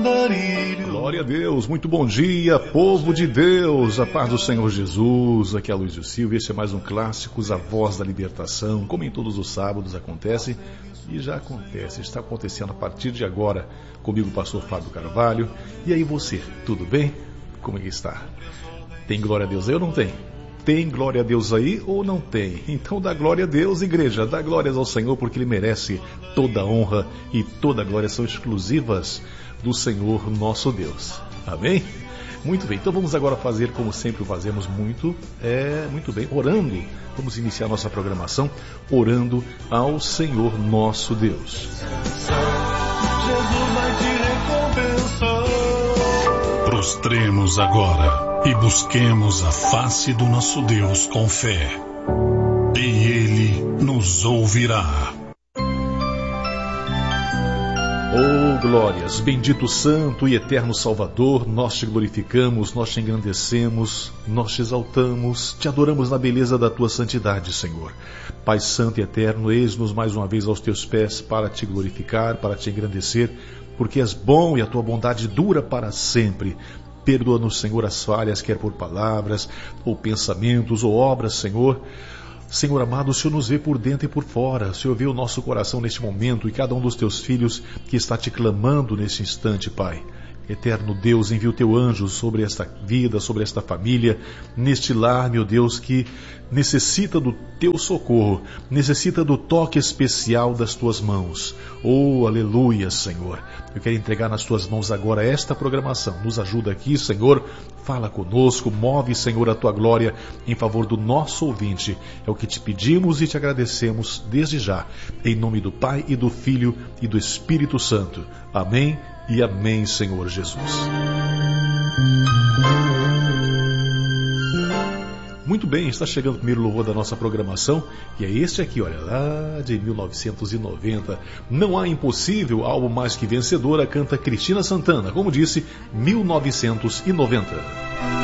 andarilho. Glória a Deus, muito bom dia, povo de Deus, a paz do Senhor Jesus. Aqui é Luiz Silva, este é mais um Clássicos, a voz da libertação. Como em todos os sábados acontece, e já acontece, está acontecendo a partir de agora, comigo o pastor Fábio Carvalho. E aí você, tudo bem? Como é que está? Tem glória a Deus aí ou não tem? Tem glória a Deus aí ou não tem? Então dá glória a Deus, igreja, dá glórias ao Senhor, porque Ele merece toda a honra e toda a glória são exclusivas do Senhor nosso Deus. Amém? Muito bem, então vamos agora fazer como sempre fazemos muito bem, orando. Vamos iniciar nossa programação orando ao Senhor nosso Deus. Jesus vai te recompensar. Prostremos agora e busquemos a face do nosso Deus com fé, e Ele nos ouvirá. Oh, glórias, bendito Santo e Eterno Salvador, nós te glorificamos, nós te engrandecemos, nós te exaltamos, te adoramos na beleza da tua santidade, Senhor. Pai Santo e Eterno, eis-nos mais uma vez aos teus pés para te glorificar, para te engrandecer, porque és bom e a tua bondade dura para sempre. Perdoa-nos, Senhor, as falhas, quer por palavras, ou pensamentos, ou obras, Senhor. Senhor amado, o Senhor nos vê por dentro e por fora. O Senhor vê o nosso coração neste momento e cada um dos teus filhos que está te clamando neste instante, Pai. Eterno Deus, envia o teu anjo sobre esta vida, sobre esta família, neste lar, meu Deus, que necessita do teu socorro, necessita do toque especial das tuas mãos. Oh, aleluia, Senhor. Eu quero entregar nas tuas mãos agora esta programação. Nos ajuda aqui, Senhor. Fala conosco, move, Senhor, a tua glória em favor do nosso ouvinte. É o que te pedimos e te agradecemos desde já. Em nome do Pai e do Filho e do Espírito Santo. Amém. E amém, Senhor Jesus. Muito bem, está chegando o primeiro louvor da nossa programação, e é este aqui, olha, lá de 1990. Não há impossível, álbum mais que vencedora, canta Cristina Santana, como disse, 1990.